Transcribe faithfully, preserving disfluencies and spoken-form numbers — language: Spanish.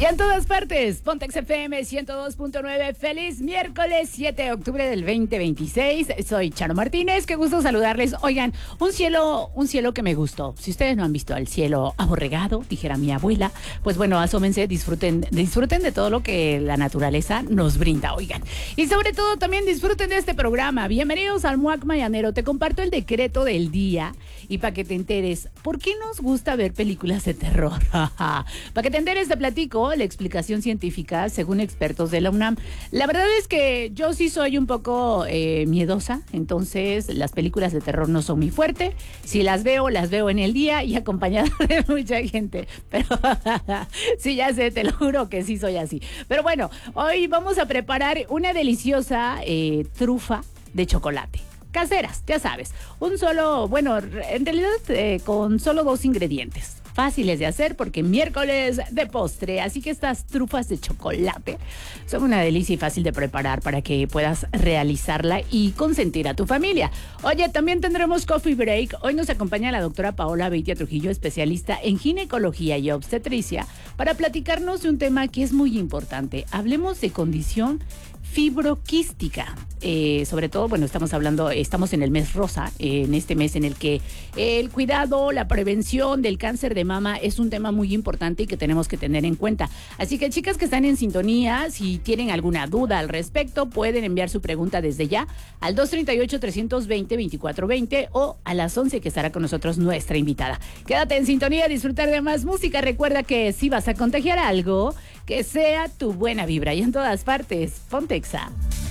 Y en todas partes, Pontex F M ciento dos punto nueve. Feliz miércoles siete de octubre del veinte veintiséis. Soy Charo Martínez, qué gusto saludarles. Oigan, un cielo, un cielo que me gustó. Si ustedes no han visto el cielo aborregado, dijera mi abuela, pues bueno, asómense, disfruten, disfruten de todo lo que la naturaleza nos brinda, oigan. Y sobre todo también disfruten de este programa. Bienvenidos al M U A C Mañanero. Te comparto el decreto del día y para que te enteres, ¿por qué nos gusta ver películas de terror? Para que te enteres, te platico la explicación científica según expertos de la UNAM. La verdad es que yo sí soy un poco eh, miedosa, entonces las películas de terror no son muy fuerte. Si las veo, las veo en el día y acompañada de mucha gente. Pero sí, ya sé, te lo juro que sí soy así. Pero bueno, hoy vamos a preparar una deliciosa eh, trufa de chocolate. Caseras, ya sabes. Un solo, bueno, en realidad eh, con solo dos ingredientes. Fáciles de hacer porque miércoles de postre, así que estas trufas de chocolate son una delicia y fácil de preparar para que puedas realizarla y consentir a tu familia. Oye, también tendremos Coffee Break. Hoy nos acompaña la doctora Paola Beitia Trujillo, especialista en ginecología y obstetricia, para platicarnos de un tema que es muy importante. Hablemos de condición fibroquística. Eh, sobre todo, bueno, estamos hablando, estamos en el mes rosa, eh, en este mes en el que el cuidado, la prevención del cáncer de mama es un tema muy importante y que tenemos que tener en cuenta. Así que, chicas que están en sintonía, si tienen alguna duda al respecto, pueden enviar su pregunta desde ya al dos tres ocho, tres dos cero, veinticuatro veinte o a las once, que estará con nosotros nuestra invitada. Quédate en sintonía a disfrutar de más música. Recuerda que si vas a contagiar algo, que sea tu buena vibra, y en todas partes, Pontexa.